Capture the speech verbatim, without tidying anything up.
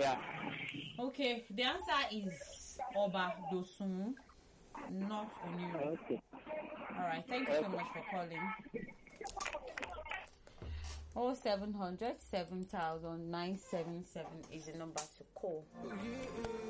Yeah. Okay, the answer is Oba Dosun, not Oniru. Okay. All right, thank you so much for calling. Oh seven hundred seven thousand nine seven seven is the number to call.